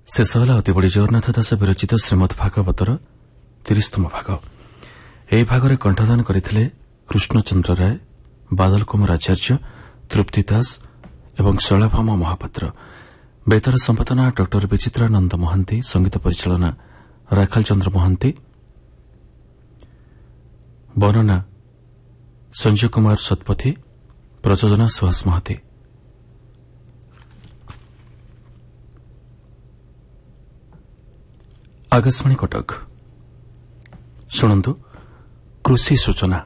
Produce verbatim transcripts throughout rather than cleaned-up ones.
ଶେଷ ହେଲା ଅତିବଡ଼ି ଜଗନ୍ନାଥ ଦାସ ବିରଚିତ ଶ୍ରୀମଦ୍ ଭାଗବତର ତିରିଶତମ ଭାଗ। ଏହି ଭାଗରେ କଣ୍ଠଦାନ କରିଥିଲେ କୃଷ୍ଣଚନ୍ଦ୍ର ରାୟ, ବାଦଲ କୁମାର ଆଚାର୍ଯ୍ୟ, ତୃପ୍ତି ଦାସ ଏବଂ ଶୈଳଭାମ ମହାପାତ୍ର। ବେତାର ସମ୍ପାଦନା ଡକ୍ଟର ବିଚିତ୍ରାନନ୍ଦ ମହାନ୍ତି, ସଙ୍ଗୀତ ପରିଚାଳନା ରାଖାଲ ଚନ୍ଦ୍ର ମହାନ୍ତି, ବର୍ଣ୍ଣନା ସଞ୍ଜୟ କୁମାର ଶତପଥୀ, ପ୍ରଯୋଜନା ସୁହାସ ମହାନ୍ତି। ଆକାଶବାଣୀ କଟକ। ଶୁଣନ୍ତୁ କୃଷି ସୂଚନା।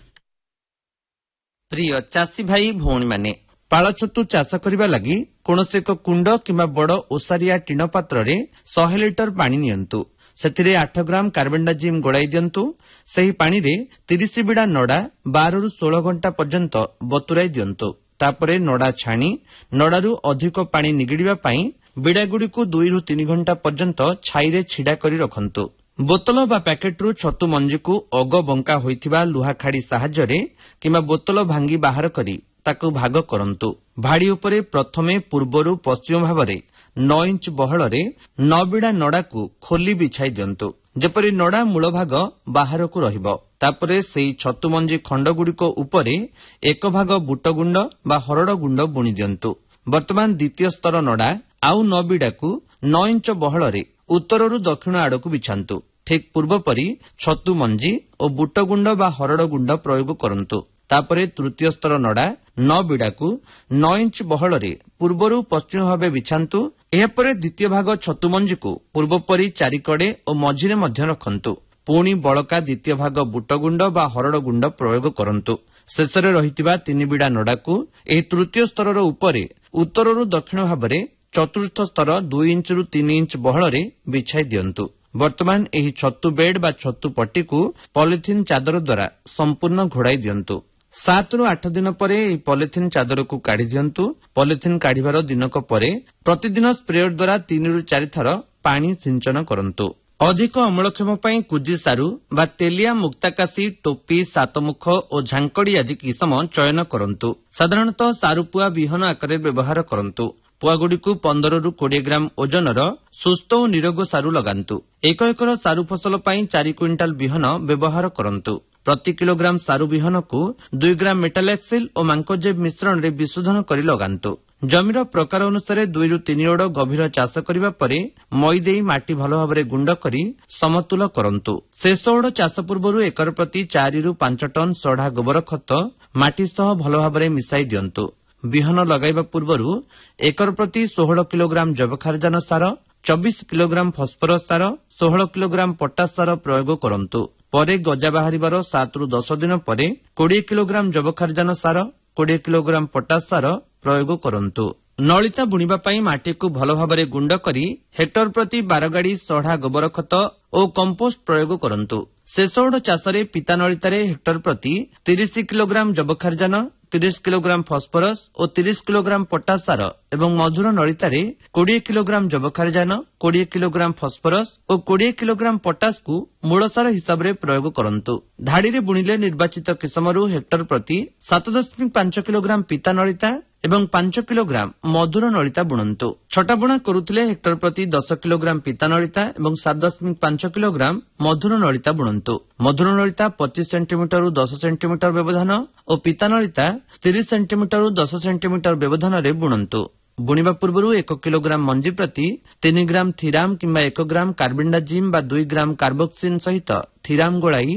ପ୍ରିୟ ଚାଷୀ ଭାଇ ଭଉଣୀମାନେ, ପାଳଛତୁ ଚାଷ କରିବା ଲାଗି କୌଣସି ଏକ କୁଣ୍ଡ କିମ୍ବା ବଡ଼ ଓସାରିଆ ଟିଣ ପାତ୍ରରେ ଶହେ ଲିଟର ପାଣି ନିଅନ୍ତୁ। ସେଥିରେ ଆଠ ଗ୍ରାମ କାର୍ବେଣ୍ଡାଜିମ୍ ଗୋଳାଇ ଦିଅନ୍ତୁ। ସେହି ପାଣିରେ ତିରିଶ ବିଡ଼ା ନଡ଼ା ବାରରୁ ଷୋହଳ ଘଣ୍ଟା ପର୍ଯ୍ୟନ୍ତ ବତୁରାଇ ଦିଅନ୍ତୁ। ତାପରେ ନଡ଼ା ଛାଣି ନଡ଼ାରୁ ଅଧିକ ପାଣି ନିଗିଡ଼ିବା ପାଇଁ ବିଡ଼ାଗୁଡ଼ିକୁ ଦୁଇରୁ ତିନି ଘଣ୍ଟା ପର୍ଯ୍ୟନ୍ତ ଛାଇରେ ଛିଡ଼ା କରି ରଖନ୍ତୁ। ବୋତଲ ବା ପ୍ୟାକେଟ୍ରୁ ଛତୁ ମଞ୍ଜିକୁ ଅଗ ବଙ୍କା ହୋଇଥିବା ଲୁହା ଖାଡ଼ି ସାହାଯ୍ୟରେ କିମ୍ବା ବୋତଲ ଭାଙ୍ଗି ବାହାର କରି ତାକୁ ଭାଗ କରନ୍ତୁ। ଭାଡ଼ି ଉପରେ ପ୍ରଥମେ ପୂର୍ବରୁ ପଶ୍ଚିମ ଭାବରେ ନଅ ଇଞ୍ଚ ବହଳରେ ନଅ ବିଡ଼ା ନଡ଼ାକୁ ଖୋଲି ବିଛାଇ ଦିଅନ୍ତୁ, ଯେପରି ନଡ଼ା ମୂଳ ଭାଗ ବାହାରକୁ ରହିବ। ତାପରେ ସେହି ଛତୁ ମଞ୍ଜି ଖଣ୍ଡଗୁଡ଼ିକ ଉପରେ ଏକ ଭାଗ ବୁଟ ଗୁଣ୍ଡ ବା ହରଡ଼ ଗୁଣ୍ଡ ବୁଣି ଦିଅନ୍ତୁ। ବର୍ତ୍ତମାନ ଦ୍ୱିତୀୟ ସ୍ତର ନଡ଼ା ଆଉ ନଅ ବିଡ଼ାକୁ ନଅ ଇଞ୍ଚ ବହଳରେ ଉତ୍ତରରୁ ଦକ୍ଷିଣ ଆଡ଼କୁ ବିଛାନ୍ତୁ। ଠିକ୍ ପୂର୍ବପରି ଛତୁ ମଞ୍ଜି ଓ ବୁଟ ଗୁଣ୍ଡ ବା ହରଡ଼ ଗୁଣ୍ଡ ପ୍ରୟୋଗ କରନ୍ତୁ। ତାପରେ ତୃତୀୟ ସ୍ତର ନଡ଼ା ନଅ ବିଡ଼ାକୁ ନଅ ଇଞ୍ଚ ବହଳରେ ପୂର୍ବରୁ ପଶ୍ଚିମ ଭାବେ ବିଛାନ୍ତୁ। ଏହାପରେ ଦ୍ୱିତୀୟ ଭାଗ ଛତୁ ମଞ୍ଜିକୁ ପୂର୍ବପରି ଚାରିକଡ଼େ ଓ ମଝିରେ ମଧ୍ୟ ରଖନ୍ତୁ। ପୁଣି ବଳକା ଦ୍ୱିତୀୟ ଭାଗ ବୁଟ ଗୁଣ୍ଡ ବା ହରଡ଼ ଗୁଣ୍ଡ ପ୍ରୟୋଗ କରନ୍ତୁ। ଶେଷରେ ରହିଥିବା ତିନି ବିଡ଼ା ନଡ଼ାକୁ ଏହି ତୃତୀୟ ସ୍ତରର ଉପରେ ଉତ୍ତରରୁ ଦକ୍ଷିଣ ଭାବରେ ଚତୁର୍ଥ ସ୍ତର ଦୁଇ ଇଞ୍ଚରୁ ତିନି ଇଞ୍ଚ ବହଳରେ ବିଛାଇ ଦିଅନ୍ତୁ। ବର୍ତ୍ତମାନ ଏହି ଛତୁ ବେଡ୍ ବା ଛତୁ ପଟିକୁ ପଲିଥିନ୍ ଚାଦର ଦ୍ୱାରା ସମ୍ପୂର୍ଣ୍ଣ ଘୋଡ଼ାଇ ଦିଅନ୍ତୁ। ସାତରୁ ଆଠ ଦିନ ପରେ ଏହି ପଲିଥିନ୍ ଚାଦରକୁ କାଢ଼ି ଦିଅନ୍ତୁ। ପଲିଥିନ୍ କାଢ଼ିବାର ଦିନକ ପରେ ପ୍ରତିଦିନ ସ୍ପ୍ରେୟର ଦ୍ୱାରା ତିନିରୁ ଚାରିଥର ପାଣି ସିଞ୍ଚନ କରନ୍ତୁ। ଅଧିକ ଅମଳକ୍ଷମ ପାଇଁ କୁଜି ସାରୁ ବା ତେଲିଆ ମୁକ୍ତାକାଶୀ, ଟୋପି, ସାତମୁଖ ଓ ଝାଙ୍କଡ଼ି ଆଦି କିସମ ଚୟନ କରନ୍ତୁ। ସାଧାରଣତଃ ସାରୁପୁଆ ବିହନ ଆକାରରେ ବ୍ୟବହାର କରନ୍ତୁ। ପୁଆଗୁଡ଼ିକୁ ପନ୍ଦରରୁ କୋଡ଼ିଏ ଗ୍ରାମ ଓଜନର ସୁସ୍ଥ ଓ ନିରୋଗ ସାରୁ ଲଗାନ୍ତୁ। ଏକ ଏକର ସାରୁ ଫସଲ ପାଇଁ ଚାରି କୁଇଣ୍ଟାଲ ବିହନ ବ୍ୟବହାର କରନ୍ତୁ। ପ୍ରତି କିଲୋଗ୍ରାମ ସାରୁ ବିହନକୁ ଦୁଇ ଗ୍ରାମ ମେଟାଲାକ୍ସିଲ୍ ଓ ମାଙ୍କୋଜେବ୍ ମିଶ୍ରଣରେ ବିଶୋଧନ କରି ଲଗାନ୍ତୁ। ଜମିର ପ୍ରକାର ଅନୁସାରେ ଦୁଇରୁ ତିନି ଓଡ଼ ଗଭୀର ଚାଷ କରିବା ପରେ ମଇ ଦେଇ ମାଟି ଭଲ ଭାବରେ ଗୁଣ୍ଡ କରି ସମତୁଲ କରନ୍ତୁ। ଶେଷ ଓଡ଼ ଚାଷ ପୂର୍ବରୁ ଏକର ପ୍ରତି ଚାରିରୁ ପାଞ୍ଚ ଟନ୍ ସଢ଼ା ଗୋବର ଖତ ମାଟି ସହ ଭଲ ଭାବରେ ମିଶାଇ ଦିଅନ୍ତୁ। ବିହନ ଲଗାଇବା ପୂର୍ବରୁ ଏକର ପ୍ରତି ଷୋହଳ କିଲୋଗ୍ରାମ ଜୈବଖାରଜାନ ସାର, ଚବିଶ କିଲୋଗ୍ରାମ ଫସ୍ଫରସ୍ ସାର, ଷୋହଳ କିଲୋଗ୍ରାମ ପଟାସ ସାର ପ୍ରୟୋଗ କରନ୍ତୁ। ପରେ ଗଜା ବାହାରିବାର ସାତରୁ ଦଶ ଦିନ ପରେ କୋଡ଼ିଏ କିଲୋଗ୍ରାମ ଜୈବଖାରଜାନ ସାର, କୋଡ଼ିଏ କିଲୋଗ୍ରାମ ପଟାସ ସାର ପ୍ରୟୋଗ କରନ୍ତୁ। ନଳିତା ବୁଣିବା ପାଇଁ ମାଟିକୁ ଭଲ ଭାବରେ ଗୁଣ୍ଡ କରି ହେକ୍ଟର ପ୍ରତି ବାର ଗାଡ଼ି ସଢ଼ା ଗୋବର ଖତ ଓ କମ୍ପୋଷ୍ଟ ପ୍ରୟୋଗ କରନ୍ତୁ। ଶେଷ ଓଡ଼ ଚାଷରେ ପିତା ନଳିତାରେ ହେକ୍ଟର ପ୍ରତି ତିରିଶ କିଲୋଗ୍ରାମ ଜୈବଖାରଜାନ, ତିରିଶ କିଲୋଗ୍ରାମ ଫସ୍ଫରସ୍ ଓ ତିରିଶ କିଲୋଗ୍ରାମ ପଟାସ ସାର ଏବଂ ମଧୁର ନଳିତାରେ କୋଡ଼ିଏ କିଲୋଗ୍ରାମ ଜୈବଖାରଜାନ, କୋଡ଼ିଏ କିଲୋଗ୍ରାମ ଫସ୍ଫରସ୍ ଓ କୋଡ଼ିଏ କିଲୋଗ୍ରାମ ପଟାସକୁ ମୂଳ ସାର ହିସାବରେ ପ୍ରୟୋଗ କରନ୍ତୁ। ଧାଡ଼ିରେ ବୁଣିଲେ ନିର୍ବାଚିତ କିସମରୁ ହେକ୍ଟର ପ୍ରତି ସାତ ଦଶମିକ ପାଞ୍ଚ କିଲୋଗ୍ରାମ ପିତା ନଳିତା ଏବଂ ପାଞ୍ଚ କିଲୋଗ୍ରାମ ମଧୁର ନଳିତା ବୁଣନ୍ତୁ। ଛଟାବୁଣା କରୁଥିଲେ ହେକ୍ଟର ପ୍ରତି ଦଶ କିଲୋଗ୍ରାମ ପିତା ନଳିତା ଏବଂ ସାତ ଦଶମିକ ପାଞ୍ଚ କିଲୋଗ୍ରାମ ମଧୁର ନଳିତା ବୁଣନ୍ତୁ। ମଧୁର ନଳିତା ପଚିଶ ସେଣ୍ଟିମିଟରରୁ ଦଶ ସେଣ୍ଟିମିଟର ବ୍ୟବଧାନ ଓ ପିତା ନଳିତା ତିରିଶ ସେଣ୍ଟିମିଟରରୁ ଦଶ ସେଣ୍ଟିମିଟର ବ୍ୟବଧାନରେ ବୁଣନ୍ତୁ। ବୁଣିବା ପୂର୍ବରୁ ଏକ କିଲୋଗ୍ରାମ ମଞ୍ଜି ପ୍ରତି ତିନି ଗ୍ରାମ ଥିରାମ୍ କିମ୍ବା ଏକ ଗ୍ରାମ କାର୍ବେଣ୍ଡାଜିମ୍ ବା ଦୁଇ ଗ୍ରାମ କାର୍ବୋକ୍ସିନ୍ ସହିତ ଥିରାମ୍ ଗୋଳାଇ